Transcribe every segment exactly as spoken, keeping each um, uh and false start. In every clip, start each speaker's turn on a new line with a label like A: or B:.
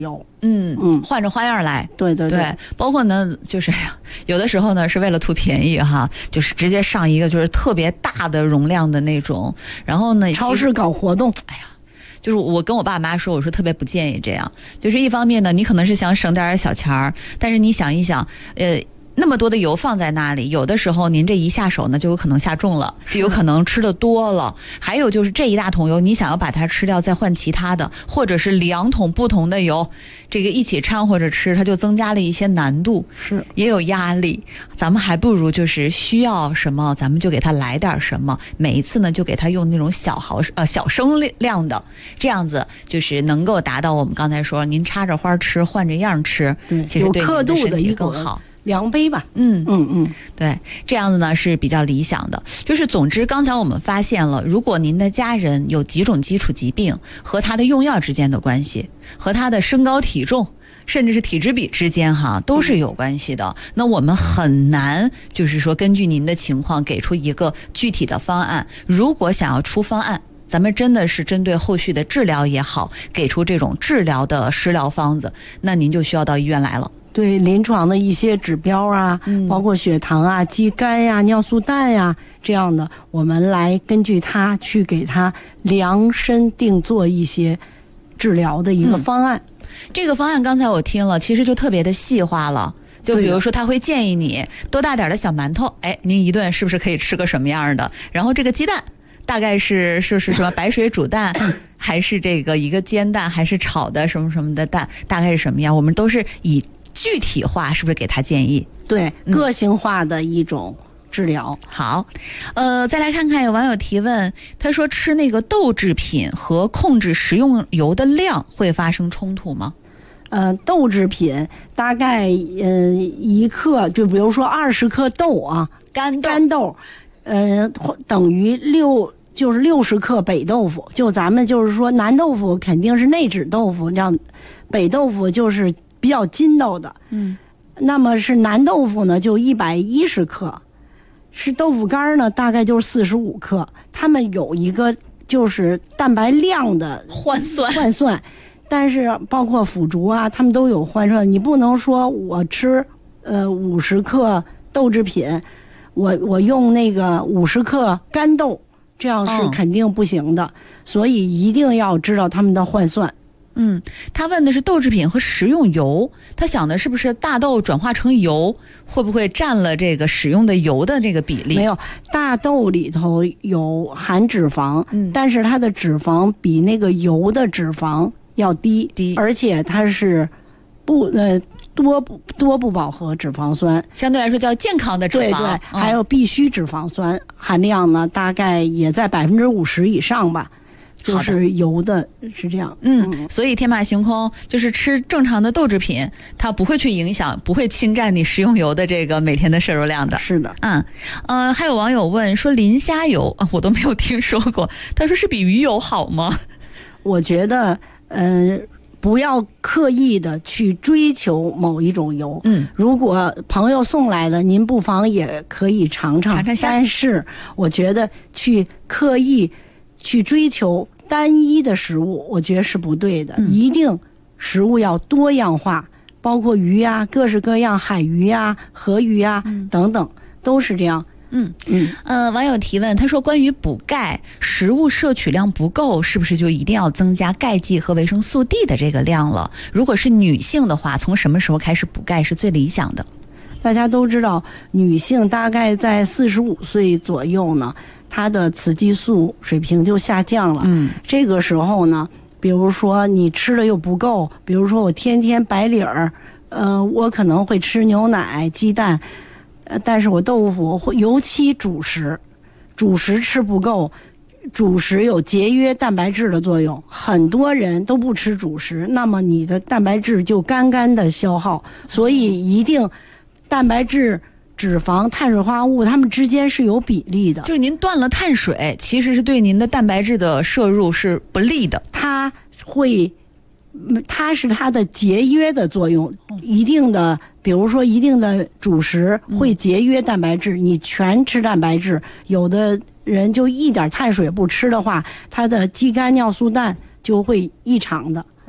A: 有，
B: 嗯嗯，换着花样来，
A: 对对 对, 对，
B: 包括呢，就是有的时候呢是为了图便宜哈，就是直接上一个就是特别大的容量的那种，然后呢，
A: 超市搞活动，
B: 哎呀。就是我跟我爸妈说，我说特别不建议这样。就是一方面呢，你可能是想省点小钱儿，但是你想一想，呃。那么多的油放在那里，有的时候您这一下手呢，就有可能下重了，就有可能吃的多了。还有就是这一大桶油，你想要把它吃掉，再换其他的，或者是两桶不同的油，这个一起掺和着吃，它就增加了一些难度，
A: 是
B: 也有压力。咱们还不如就是需要什么，咱们就给它来点什么。每一次呢，就给它用那种小毫呃小升量的，这样子就是能够达到我们刚才说，您插着花吃，换着样吃，
A: 对，
B: 其实对
A: 有刻度的一
B: 更好。
A: 量杯吧，
B: 嗯
A: 嗯嗯，
B: 对，这样子呢是比较理想的。就是总之，刚才我们发现了，如果您的家人有几种基础疾病，和他的用药之间的关系，和他的身高体重，甚至是体脂比之间哈，都是有关系的。那我们很难就是说根据您的情况给出一个具体的方案。如果想要出方案，咱们真的是针对后续的治疗也好，给出这种治疗的食疗方子，那您就需要到医院来了。
A: 对临床的一些指标啊，嗯、包括血糖啊、肌酐呀、尿素氮呀这样的，我们来根据它去给它量身定做一些治疗的一个方案。
B: 嗯、这个方案刚才我听了，其实就特别的细化了。就比如说，他会建议你多大点的小馒头，哎，您一顿是不是可以吃个什么样的？然后这个鸡蛋大概是是是什么白水煮蛋，还是这个一个煎蛋，还是炒的什么什么的蛋，大概是什么样？我们都是以具体化，是不是给他建议？
A: 对，个性化的一种治疗。
B: 嗯、好，呃，再来看看有网友提问，他说吃那个豆制品和控制食用油的量会发生冲突吗？
A: 呃，豆制品大概呃一克，就比如说二十克豆啊，
B: 干豆，
A: 干豆，呃，等于六就是六十克北豆腐。就咱们就是说南豆腐肯定是内酯豆腐，这样北豆腐就是比较筋道的。
B: 嗯，
A: 那么是南豆腐呢，就一百一十克，是豆腐干呢，大概就是四十五克。它们有一个就是蛋白量的
B: 换算
A: 换算。但是包括腐竹啊，他们都有换算。你不能说我吃呃五十克豆制品，我我用那个五十克干豆，这样是肯定不行的。嗯、所以一定要知道他们的换算。
B: 嗯，他问的是豆制品和食用油，他想的是不是大豆转化成油会不会占了这个使用的油的这个比例？
A: 没有，大豆里头有含脂肪，
B: 嗯、
A: 但是它的脂肪比那个油的脂肪要低，
B: 低，
A: 而且它是不呃多不多不饱和脂肪酸，
B: 相对来说叫健康的脂肪。
A: 对对，嗯、还有必需脂肪酸含量呢，大概也在百分之五十以上吧。就是油的是这样。
B: 嗯，嗯所以天马行空就是吃正常的豆制品，它不会去影响，不会侵占你食用油的这个每天的摄入量的。
A: 是的。
B: 嗯，呃，还有网友问说磷虾油啊，我都没有听说过，他说是比鱼油好吗？
A: 我觉得，嗯、呃，不要刻意的去追求某一种油。
B: 嗯，
A: 如果朋友送来的，您不妨也可以尝尝。
B: 尝尝
A: 但是，我觉得去刻意去追求单一的食物，我觉得是不对的。嗯、一定食物要多样化，包括鱼啊，各式各样海鱼啊、河鱼啊、嗯、等等，都是这样。
B: 嗯嗯，呃，网友提问，他说关于补钙，食物摄取量不够，是不是就一定要增加钙剂和维生素 D 的这个量了？如果是女性的话，从什么时候开始补钙是最理想的？
A: 大家都知道，女性大概在四十五岁左右呢，她的雌激素水平就下降了。
B: 嗯，
A: 这个时候呢，比如说你吃的又不够，比如说我天天白领儿，呃，我可能会吃牛奶、鸡蛋。但是我豆腐，尤其主食，主食吃不够，主食有节约蛋白质的作用，很多人都不吃主食，那么你的蛋白质就干干的消耗，所以一定蛋白质、脂肪、碳水化合物它们之间是有比例的。
B: 就是您断了碳水，其实是对您的蛋白质的摄入是不利的，
A: 它会。它是它的节约的作用，一定的，比如说一定的主食会节约蛋白质，你全吃蛋白质，有的人就一点碳水不吃的话，它的肌酐尿素氮就会异常的。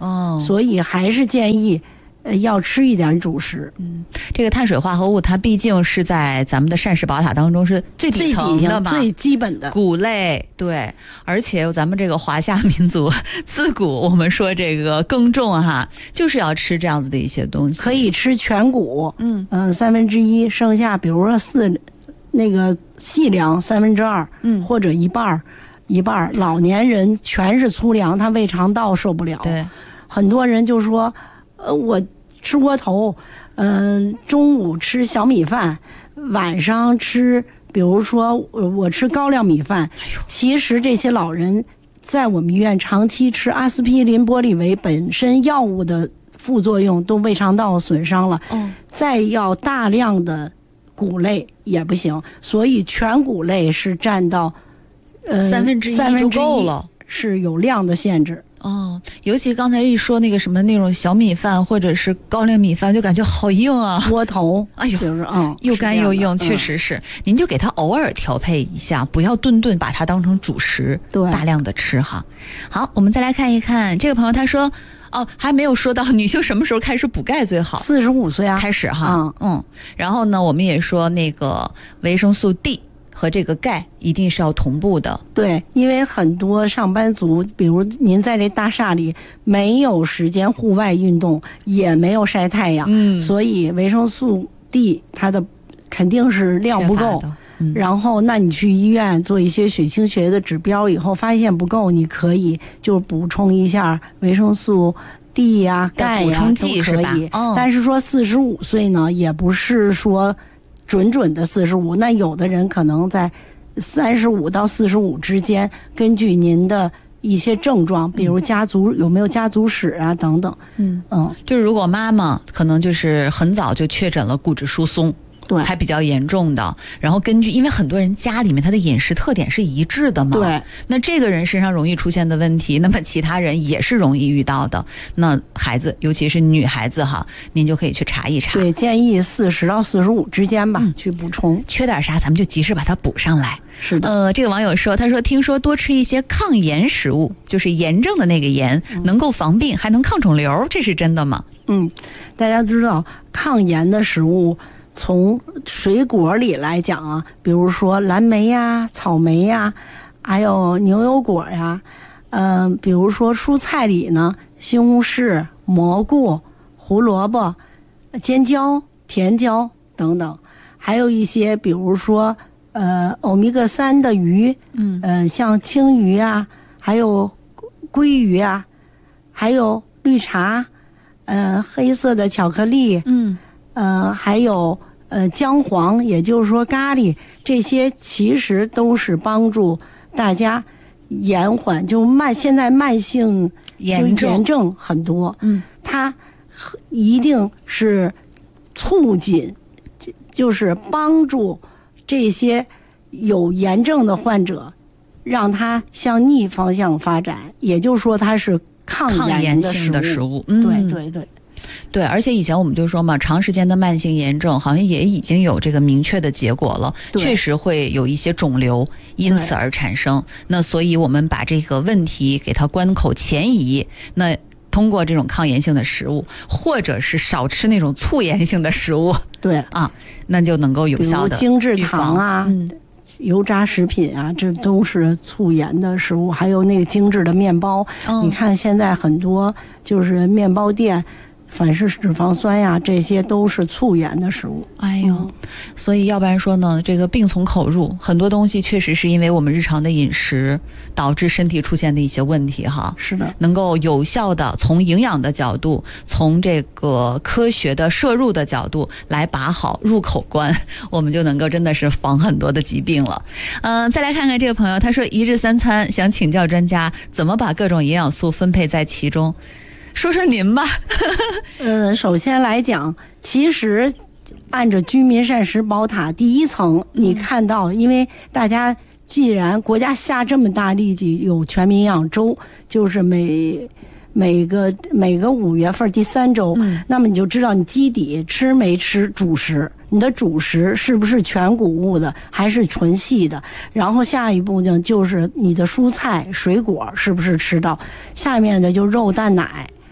B: 哦，
A: 所以还是建议呃要吃一点主食。
B: 嗯，这个碳水化合物它毕竟是在咱们的膳食宝塔当中是最底层的嘛，
A: 最基本的
B: 谷类。对，而且咱们这个华夏民族自古我们说这个耕种哈，就是要吃这样子的一些东西。
A: 可以吃全谷，
B: 嗯
A: 嗯、呃，三分之一，剩下比如说四那个细粮三分之二，
B: 嗯，
A: 或者一半儿。一半，老年人全是粗粮，他胃肠道受不了。
B: 对，
A: 很多人就说，呃，我吃窝头，嗯、呃，中午吃小米饭，晚上吃，比如说我吃高粱米饭。其实这些老人在我们医院长期吃阿司匹林、玻利维本身药物的副作用，都胃肠道损伤了。
B: 哦，
A: 再要大量的谷类也不行，所以全谷类是占到。呃，
B: 三分之一就够了，
A: 是有量的限制。
B: 哦，尤其刚才一说那个什么那种小米饭或者是高粱米饭，就感觉好硬啊，
A: 窝头，
B: 哎呦，
A: 就是嗯，
B: 又干又硬，
A: 嗯、
B: 确实是。您就给它偶尔调配一下，不要顿顿把它当成主食，
A: 对，
B: 大量的吃哈。好，我们再来看一看这个朋友，他说，哦，还没有说到女性什么时候开始补钙最好？
A: 四十五岁啊，
B: 开始哈，
A: 嗯
B: 嗯。然后呢，我们也说那个维生素 D。和这个钙一定是要同步的。
A: 对，因为很多上班族，比如您在这大厦里没有时间户外运动，也没有晒太阳，
B: 嗯，
A: 所以维生素 D 它的肯定是量不够。
B: 嗯、
A: 然后，那你去医院做一些血清学的指标以后，发现不够，你可以就补充一下维生素 D 呀、啊、钙呀、啊、都可以。
B: 哦、
A: 但是说四十五岁呢，也不是说。准准的四十五，那有的人可能在三十五到四十五之间，根据您的一些症状，比如家族、嗯、有没有家族史啊等等。
B: 嗯
A: 嗯，
B: 就是如果妈妈可能就是很早就确诊了骨质疏松。
A: 对，
B: 还比较严重的，然后根据，因为很多人家里面他的饮食特点是一致的嘛，
A: 对，
B: 那这个人身上容易出现的问题，那么其他人也是容易遇到的。那孩子，尤其是女孩子哈，您就可以去查一查。
A: 对，建议四十到四十五之间吧、嗯，去补充。
B: 缺点啥，咱们就及时把它补上来。
A: 是的，
B: 呃，这个网友说，他说听说多吃一些抗炎食物，就是炎症的那个炎，嗯、能够防病，还能抗肿瘤，这是真的吗？
A: 嗯，大家知道抗炎的食物。从水果里来讲啊，比如说蓝莓呀、草莓呀，还有牛油果呀，嗯、呃，比如说蔬菜里呢，西红柿、蘑菇、胡萝卜、尖椒、甜椒等等，还有一些比如说呃欧米伽三的鱼，嗯，呃像青鱼啊，还有鲑鱼啊，还有绿茶，呃黑色的巧克力，
B: 嗯。
A: 呃，还有呃姜黄，也就是说咖喱，这些其实都是帮助大家延缓，就慢现在慢性
B: 炎症
A: 炎症很多，
B: 嗯，
A: 它一定是促进，就是帮助这些有炎症的患者，让他向逆方向发展，也就是说它是抗炎的食物，
B: 的食物嗯、
A: 对对对。
B: 对，而且以前我们就说嘛，长时间的慢性炎症好像也已经有这个明确的结果了，确实会有一些肿瘤因此而产生。那所以我们把这个问题给它关口前移，那通过这种抗炎性的食物，或者是少吃那种促炎性的食物，
A: 对
B: 啊，那就能够有效的
A: 比如精制糖啊、
B: 嗯、
A: 油炸食品啊，这都是促炎的食物。还有那个精致的面包，
B: 哦、
A: 你看现在很多就是面包店。反式脂肪酸呀，这些都是促炎的食物。
B: 哎呦、嗯，所以要不然说呢，这个病从口入，很多东西确实是因为我们日常的饮食导致身体出现的一些问题哈。
A: 是的，
B: 能够有效的从营养的角度，从这个科学的摄入的角度来把好入口关，我们就能够真的是防很多的疾病了。嗯、呃，再来看看这个朋友，他说一日三餐想请教专家怎么把各种营养素分配在其中。说说您吧。
A: 呃，首先来讲，其实按照居民膳食宝塔第一层，你看到，因为大家既然国家下这么大力气有全民营养周，就是每每个每个五月份第三周、嗯，那么你就知道你基底吃没吃主食，你的主食是不是全谷物的还是纯细的，然后下一步呢就是你的蔬菜水果是不是吃到，下面的就肉蛋奶。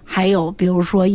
A: 还有比如说